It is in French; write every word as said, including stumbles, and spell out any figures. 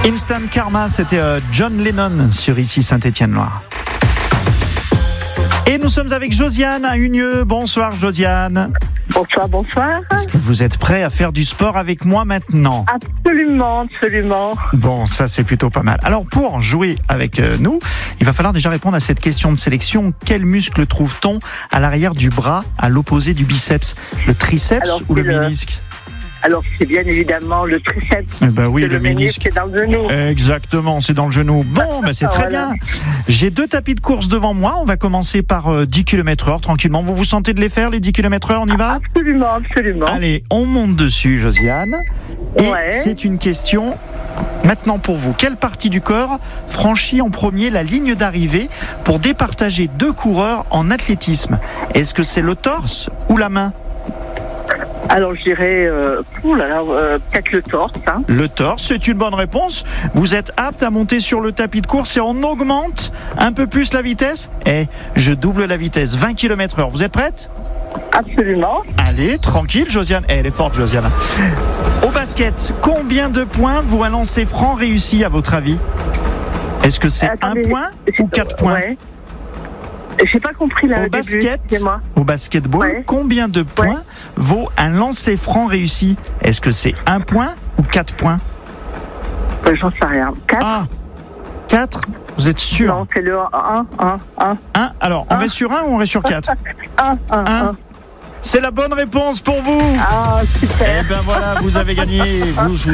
Instant Karma, c'était euh, John Lennon sur Ici Saint-Étienne-Loire. Et nous sommes avec Josiane à Unieux. Bonsoir Josiane. Bonsoir, bonsoir. Est-ce que vous êtes prêt à faire du sport avec moi maintenant ? Absolument, absolument. Bon, ça c'est plutôt pas mal. Alors pour jouer avec euh, nous, il va falloir déjà répondre à cette question de sélection. Quel muscle trouve-t-on à l'arrière du bras, à l'opposé du biceps ? Le triceps Alors, ou le, le ménisque ? Alors c'est bien évidemment le triceps. Eh ben oui, c'est le, le ménisque qui est dans le genou. Exactement, c'est dans le genou. Bon, ben c'est très Voilà. bien. J'ai deux tapis de course devant moi. On va commencer par euh, dix kilomètres heure, tranquillement. Vous vous sentez de les faire, les dix kilomètres heure ? On y va ? Absolument, absolument. Allez, on monte dessus, Josiane. Et Ouais. c'est une question maintenant pour vous. Quelle partie du corps franchit en premier la ligne d'arrivée pour départager deux coureurs en athlétisme ? Est-ce que c'est le torse ou la main ? Alors je dirais, euh, ouh là là, euh, peut-être le torse. Hein. Le torse, c'est une bonne réponse. Vous êtes apte à monter sur le tapis de course et on augmente un peu plus la vitesse. Et je double la vitesse, vingt kilomètres heure. Vous êtes prête ? Absolument. Allez, tranquille, Josiane. Eh, elle est forte, Josiane. Au basket, combien de points vaut un lancer franc réussi à votre avis ? Est-ce que c'est Attendez, un point c'est- ou quatre points ? Ouais. J'ai pas compris là. Au le début, basket, excusez-moi. au basketball, Ouais. combien de points Ouais. vaut un lancer franc réussi ? Est-ce que c'est un point ou quatre points ? Euh, J'en sais rien. Quatre. Ah, quatre ? Vous êtes sûr ? Non, c'est le un, un, un, un. Alors, on Un. reste sur un ou on reste sur quatre ? un, un, Un. un. C'est la bonne réponse pour vous. Ah super. Eh ben voilà, vous avez gagné. Vous, je vous